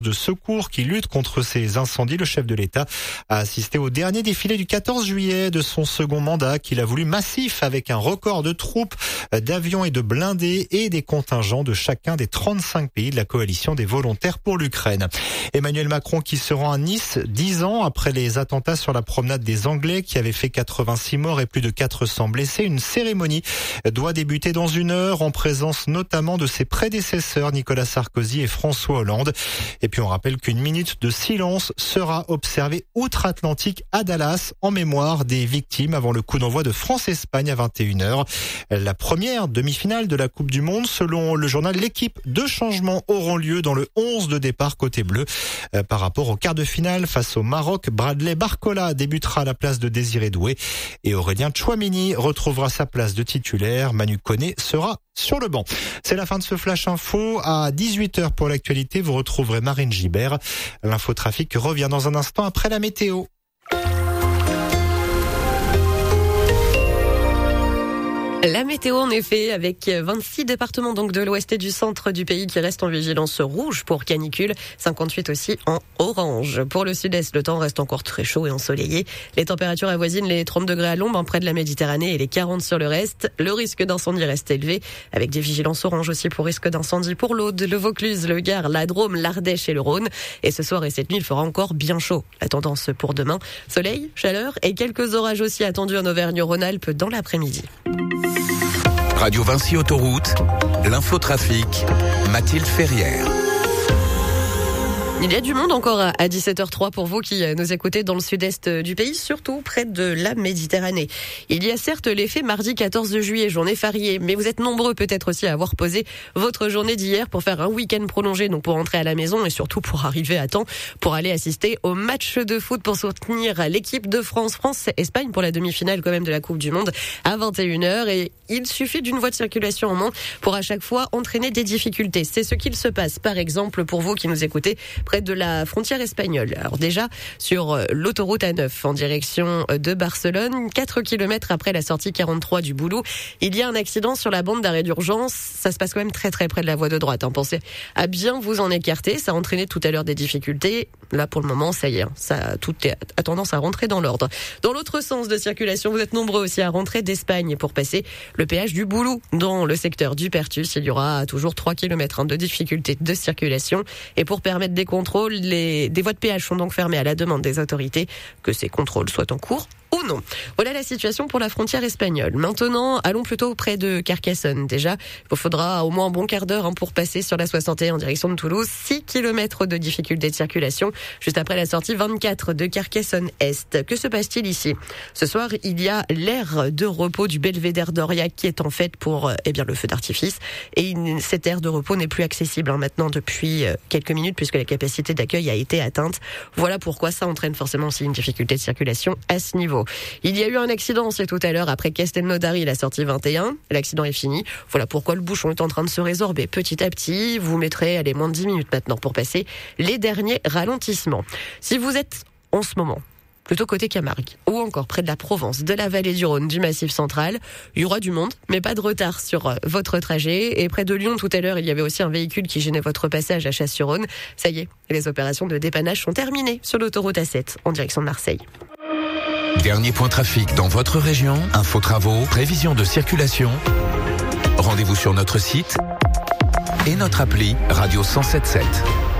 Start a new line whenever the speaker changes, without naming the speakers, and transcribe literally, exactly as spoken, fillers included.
de secours qui lutte contre ces incendies. Le chef de l'État a assisté au dernier défilé du quatorze juillet de son second mandat qu'il a voulu massif avec un record de troupes, d'avions et de blindés et des contingents de chacun des trente-cinq pays de la coalition des volontaires pour l'Ukraine. Emmanuel Macron qui se rend à Nice dix ans après les attentats sur la promenade des Anglais qui avait fait quatre-vingt-six morts et plus de quatre cents blessés. Une cérémonie doit débuter dans une heure en présence notamment de ses prédécesseurs Nicolas Sarkozy et François Hollande. Et puis on rappelle qu'une minute de silence sera observée outre-Atlantique à Dallas en mémoire des victimes avant le coup d'envoi de France-Espagne à vingt et une heures. La première demi-finale de la Coupe du Monde, selon le journal L'Équipe, deux changements auront lieu dans le onze de départ côté bleu. Euh, par rapport au quart de finale face au Maroc, Bradley Barcola débutera à la place de Désiré Doué et Aurélien Tchouaméni retrouvera sa place de titulaire. Manu Koné sera sur le banc. C'est la fin de ce Flash Info. À dix-huit heures pour l'actualité, vous retrouverez Marine Gibert. L'infotrafic revient dans un instant après la météo.
La météo, en effet, avec vingt-six départements donc de l'ouest et du centre du pays qui restent en vigilance rouge pour canicule, cinquante-huit aussi en orange. Pour le sud-est, le temps reste encore très chaud et ensoleillé. Les températures avoisinent les trente degrés à l'ombre près de la Méditerranée et les quarante sur le reste. Le risque d'incendie reste élevé, avec des vigilances orange aussi pour risque d'incendie pour l'Aude, le Vaucluse, le Gard, la Drôme, l'Ardèche et le Rhône. Et ce soir et cette nuit, il fera encore bien chaud. La tendance pour demain, soleil, chaleur et quelques orages aussi attendus en Auvergne-Rhône-Alpes dans l'après-midi.
Radio Vinci Autoroute, l'infotrafic, Mathilde Ferrière.
Il y a du monde encore à dix-sept heures zéro trois pour vous qui nous écoutez dans le sud-est du pays, surtout près de la Méditerranée. Il y a certes l'effet mardi quatorze juillet, journée fériée, mais vous êtes nombreux peut-être aussi à avoir posé votre journée d'hier pour faire un week-end prolongé, donc pour rentrer à la maison et surtout pour arriver à temps pour aller assister au match de foot pour soutenir l'équipe de France, France-Espagne pour la demi-finale quand même de la Coupe du Monde à vingt et une heures. Et il suffit d'une voie de circulation en moins pour à chaque fois entraîner des difficultés. C'est ce qu'il se passe par exemple pour vous qui nous écoutez près de la frontière espagnole. Alors déjà, sur l'autoroute A neuf en direction de Barcelone, quatre kilomètres après la sortie quarante-trois du Boulou, il y a un accident sur la bande d'arrêt d'urgence. Ça se passe quand même très très près de la voie de droite. Hein. Pensez à bien vous en écarter. Ça a entraîné tout à l'heure des difficultés. Là, pour le moment, ça y est. Ça, tout est, a tendance à rentrer dans l'ordre. Dans l'autre sens de circulation, vous êtes nombreux aussi à rentrer d'Espagne pour passer le péage du Boulou. Dans le secteur du Pertus, il y aura toujours trois kilomètres hein, de difficultés de circulation. Et pour permettre des contrôles, les, des voies de péage sont donc fermées à la demande des autorités, que ces contrôles soient en cours ou non. Voilà la situation pour la frontière espagnole. Maintenant, allons plutôt près de Carcassonne. Déjà, il vous faudra au moins un bon quart d'heure hein, pour passer sur la soixante et un en direction de Toulouse. six kilomètres de difficulté de circulation juste après la sortie vingt-quatre de Carcassonne-Est. Que se passe-t-il ici ? Ce soir, il y a l'aire de repos du Belvédère d'Aurillac qui est en fait pour eh bien, le feu d'artifice. Et cette aire de repos n'est plus accessible hein, maintenant depuis quelques minutes puisque la capacité d'accueil a été atteinte. Voilà pourquoi ça entraîne forcément aussi une difficulté de circulation à ce niveau. Il y a eu un accident, c'est tout à l'heure, après Castelnaudary, la sortie vingt et un. L'accident est fini. Voilà pourquoi le bouchon est en train de se résorber petit à petit. Vous mettrez, allez, moins de dix minutes maintenant pour passer les derniers ralentissements. Si vous êtes, en ce moment, plutôt côté Camargue, ou encore près de la Provence, de la vallée du Rhône, du Massif central, il y aura du monde, mais pas de retard sur votre trajet. Et près de Lyon, tout à l'heure, il y avait aussi un véhicule qui gênait votre passage à Chasse-sur-Rhône. Ça y est, les opérations de dépannage sont terminées sur l'autoroute A sept, en direction de Marseille.
Dernier point trafic dans votre région, info travaux, prévision de circulation. Rendez-vous sur notre site et notre appli Radio cent sept sept.